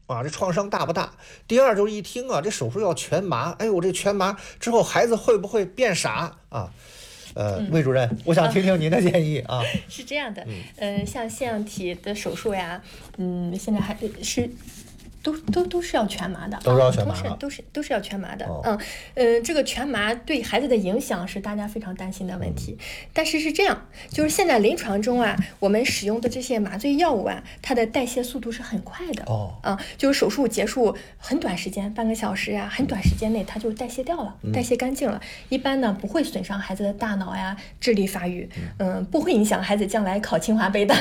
啊，这创伤大不大？第二就是一听啊，这手术要全麻，哎呦，这全麻之后孩子会不会变傻啊？魏主任，我想听听您的建议啊。 是这样的，像腺样体的手术呀，现在还是。都是要全麻的， 都是要全麻的， 都是要全麻的。这个全麻对孩子的影响是大家非常担心的问题。但是是这样，就是现在临床中啊，我们使用的这些麻醉药物啊，它的代谢速度是很快的。就是手术结束很短时间，半个小时啊，很短时间内它就代谢掉了，代谢干净了。一般呢不会损伤孩子的大脑呀、智力发育，不会影响孩子将来考清华北大。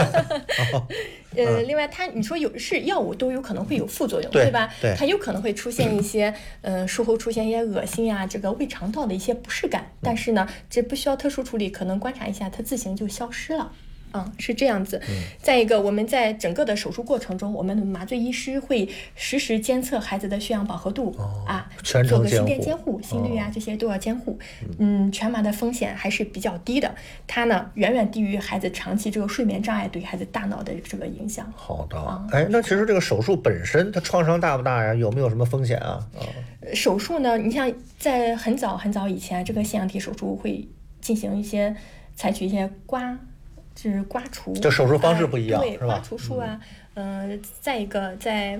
另外你说是药物都有可能会有副作用，对吧？它有可能会出现一些术后出现一些恶心呀，这个胃肠道的一些不适感，但是呢，这不需要特殊处理，可能观察一下它自行就消失了。是这样子。再一个，我们在整个的手术过程中，我们的麻醉医师会实时监测孩子的血氧饱和度做个心电监护、心率啊这些都要监护。全麻的风险还是比较低的，它呢远远低于孩子长期这个睡眠障碍对孩子大脑的这个影响。 好的，那其实这个手术本身它创伤大不大呀？有没有什么风险啊？ 手术呢，你像在很早以前，这个腺样体手术会进行采取一些就是刮除， 这手术方式不一样， 对， 是吧？ 刮除术啊，再一个在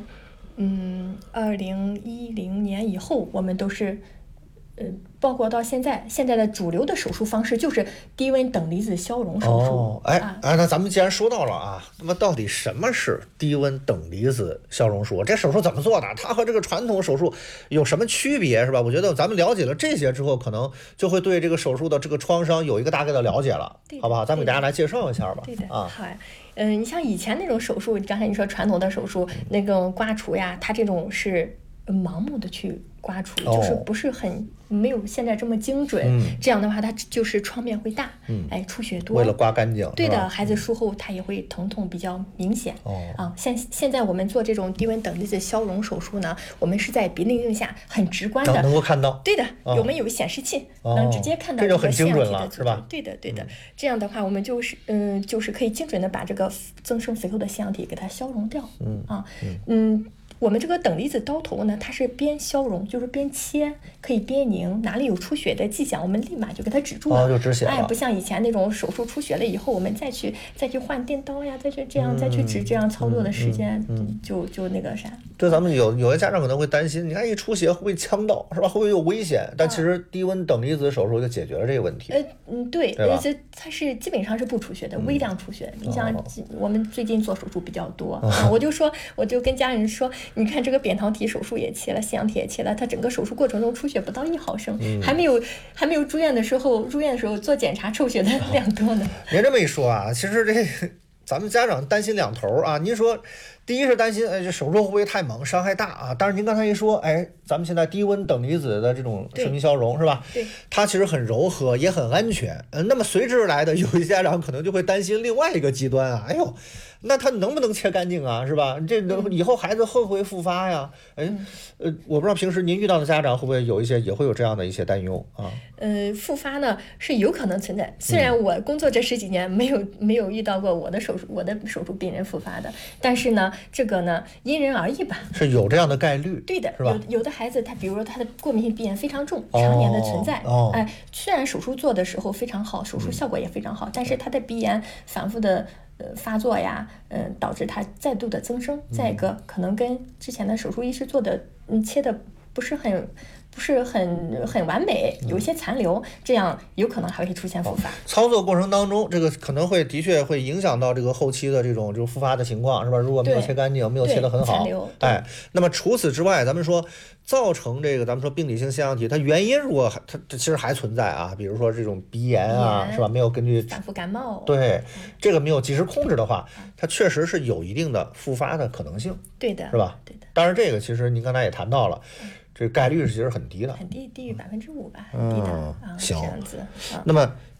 2010年以后，我们都是包括到现在的主流的手术方式就是低温等离子消融手术。 那咱们既然说到了啊，那么到底什么是低温等离子消融术？这手术怎么做的？它和这个传统手术有什么区别，是吧？我觉得咱们了解了这些之后，可能就会对这个手术的这个创伤有一个大概的了解了，好不好？咱们给大家来介绍一下吧。 对的，好呀。你像以前那种手术，刚才你说传统的手术那种刮除呀，它这种是盲目的去刮除，就是不是没有现在这么精准。这样的话它就是创面会大，出血多， 为了刮干净。 对的，孩子术后他也会疼痛比较明显。现在我们做这种低温等离子消融手术呢，我们是在鼻内镜下很直观的能够看到。 对的，我们有显示器能直接看到这就很精准了， 是吧？ 对的。这样的话我们就是可以精准的把这个增生肥厚的腺样体给它消融掉。我们这个等离子刀头呢，它是边消融，就是边切，可以边拧，哪里有出血的迹象，我们立马就给它止住了， 就止血了。 不像以前那种手术出血了以后，我们再去换电刀呀，再去止，这样操作的时间就那个啥。 对，咱们有些家长可能会担心，你看一出血会不会呛到，是吧？会不会有危险？但其实低温等离子手术就解决了这个问题。 对，它是基本上是不出血的，微量出血。你像我们最近做手术比较多，我就跟家人说。你看这个扁桃体手术也切了，腺样体也切了，它整个手术过程中出血不到1毫升，还没有住院的时候做检查抽血的量多呢。 您这么一说啊，其实咱们家长担心两头啊。您说，第一是担心这手术会不会太猛，伤害大啊？但是您刚才一说，咱们现在低温等离子的这种射频消融是吧？ 对， 它其实很柔和，也很安全。那么随之而来的，有些家长可能就会担心另外一个极端啊，那他能不能切干净啊？是吧？这以后孩子会不会复发呀？我不知道平时您遇到的家长会不会也会有这样的一些担忧啊？ 复发呢是有可能存在。虽然我工作这10几年没有遇到过我的手术病人复发的，但是呢，这个呢因人而异吧。 是有这样的概率。 对的， 是吧？ 有的孩子他比如说他的过敏性鼻炎非常重，常年的存在。虽然手术做的时候非常好，手术效果也非常好，但是他的鼻炎反复的发作呀，导致它再度的增生。再一个，可能跟之前的手术医师做的切的不是很完美，有一些残留，这样有可能还会出现复发。 操作过程当中，这个可能的确会影响到这个后期的这种复发的情况，是吧？如果没有切干净，没有切得很好， 残留。 那么除此之外，咱们说造成这个咱们说病理性腺样体，它原因如果它其实还存在啊，比如说这种鼻炎啊，是吧？没有根据反复感冒， 对这个没有及时控制的话，它确实是有一定的复发的可能性。 对的， 是吧？ 对的。 当然，这个其实您刚才也谈到了。这概率其实很低的， 很低，低于5%吧，很低的。 行， 这样子。 那么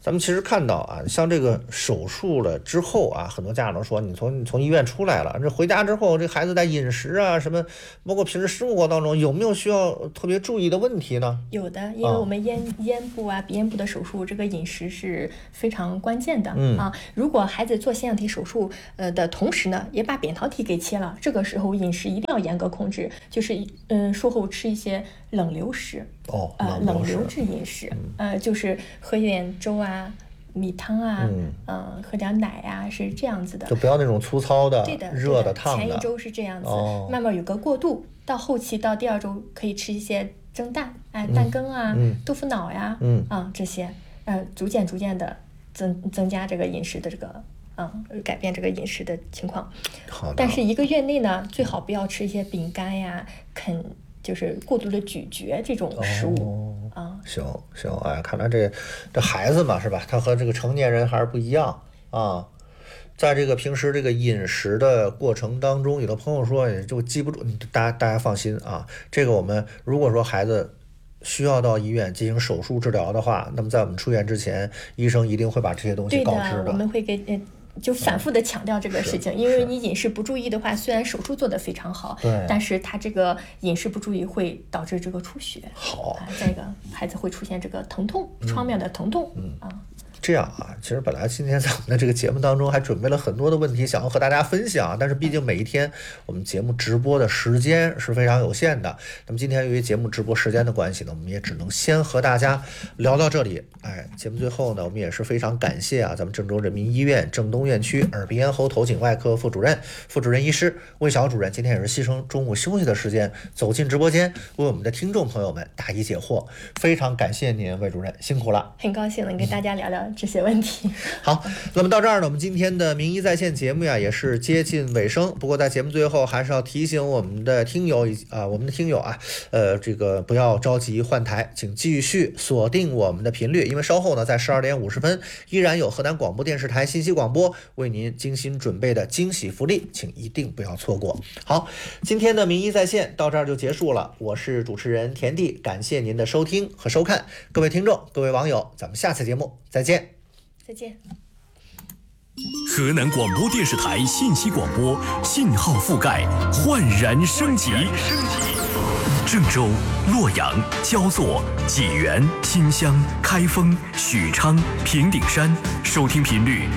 咱们其实看到啊，像这个手术了之后啊，很多家长都说，你从医院出来了，这回家之后，这孩子在饮食啊什么，包括平时生活当中有没有需要特别注意的问题呢？ 有的，因为我们咽部啊、鼻咽部的手术，这个饮食是非常关键的啊。如果孩子做腺样体手术的同时呢，也把扁桃体给切了，这个时候饮食一定要严格控制，就是术后吃一些冷流食冷流质饮食，就是喝一点粥啊、米汤啊，喝点奶啊，是这样子的， 就不要那种粗糙的、热的、烫的。 前一周是这样子，慢慢有个过渡，到后期到第2周可以吃一些蒸蛋，蛋羹啊、豆腐脑呀，这些，逐渐的增加这个饮食的这个。改变这个饮食的情况。 好的。 但是1个月内呢，最好不要吃一些饼干呀、就是过度的咀嚼这种食物。 行，哎，看来这孩子嘛，是吧？他和这个成年人还是不一样啊。在这个平时这个饮食的过程当中，有的朋友说就记不住，大家放心啊。这个我们如果说孩子需要到医院进行手术治疗的话，那么在我们出院之前，医生一定会把这些东西告知的。 我们会给就反复的强调这个事情，因为你饮食不注意的话，虽然手术做得非常好，但是他这个饮食不注意会导致这个出血。 好， 再一个孩子会出现这个疼痛，创面的疼痛。 这样啊，其实本来今天在我们的这个节目当中还准备了很多的问题想要和大家分享，但是毕竟每一天我们节目直播的时间是非常有限的。那么今天由于节目直播时间的关系呢，我们也只能先和大家聊到这里。节目最后呢，我们也是非常感谢咱们郑州人民医院郑东院区耳鼻咽喉头颈外科副主任医师魏晓主任，今天也是牺牲中午休息的时间走进直播间，为我们的听众朋友们答疑解惑。非常感谢您，魏主任，辛苦了。 很高兴能跟大家聊聊这些问题。 好，那么到这儿呢，我们今天的名医在线节目呀也是接近尾声。不过在节目最后还是要提醒我们的听友这个不要着急换台，请继续锁定我们的频率，因为稍后呢在12点50分依然有河南广播电视台信息广播为您精心准备的惊喜福利，请一定不要错过。好，今天的名医在线到这儿就结束了，我是主持人田地，感谢您的收听和收看，各位听众、各位网友，咱们下次节目再见。 再见。 河南广播电视台信息广播信号覆盖焕然升级。郑州、洛阳、焦作、济源、新乡、开封、许昌、平顶山收听频率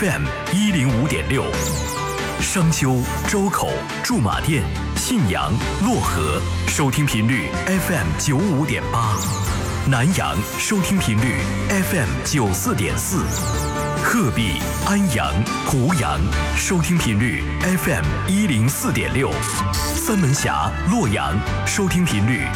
FM105.6，商丘、周口、驻马店、信阳、漯河收听频率 FM95.8，南阳收听频率 FM94.4，鹤壁、安阳、湖阳收听频率 FM104.6，三门峡、洛阳收听频率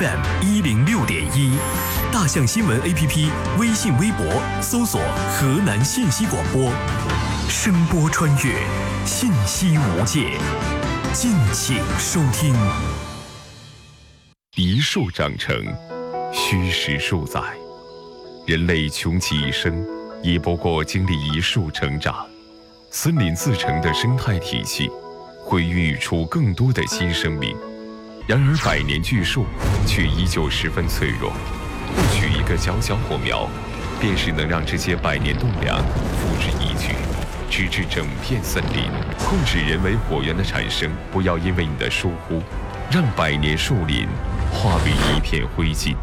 FM106.1，大象新闻 APP 微信微博搜索河南信息广播，声波穿越，信息无界，敬请收听。 一树长成，虚实数载，人类穷其一生也不过经历一树成长，森林自成的生态体系会孕育出更多的新生命。然而百年巨树却依旧十分脆弱，不取一个小小火苗，便是能让这些百年栋梁付之一炬，直至整片森林。控制人为火源的产生，不要因为你的疏忽，让百年树林化为一片灰烬。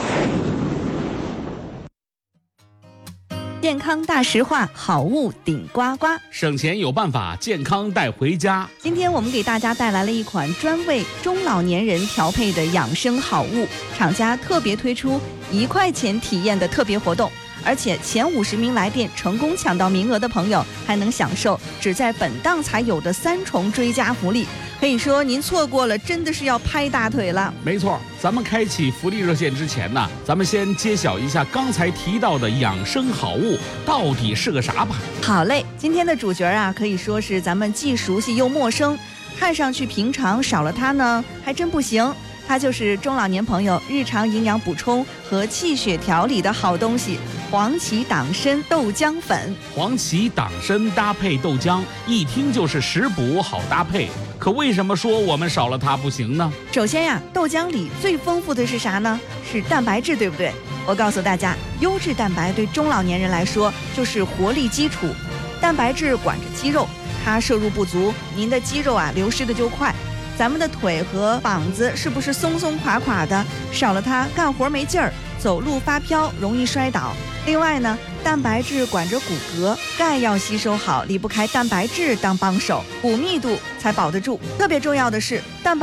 健康大实话，好物顶呱呱， 省钱有办法，健康带回家。 今天我们给大家带来了一款专为中老年人调配的养生好物，厂家特别推出1块钱体验的特别活动，而且前50名来电成功抢到名额的朋友，还能享受只在本档才有的3重追加福利。可以说您错过了，真的是要拍大腿了。 没错，咱们开启福利热线之前呢，咱们先揭晓一下刚才提到的养生好物到底是个啥吧。 好嘞，今天的主角啊，可以说是咱们既熟悉又陌生，看上去平常少了它呢，还真不行。它就是中老年朋友日常营养补充和气血调理的好东西——黄芪党参豆浆粉。 黄芪党参搭配豆浆，一听就是食补好搭配。可为什么说我们少了它不行呢？ 首先呀，豆浆里最丰富的是啥呢？是蛋白质，对不对？ 我告诉大家，优质蛋白对中老年人来说就是活力基础。蛋白质管着肌肉，它摄入不足，您的肌肉流失的就快。咱们的腿和膀子是不是松松垮垮的？少了它，干活没劲儿，走路发飘，容易摔倒。另外呢，蛋白质管着骨骼，钙要吸收好，离不开蛋白质当帮手，骨密度才保得住。特别重要的是，蛋白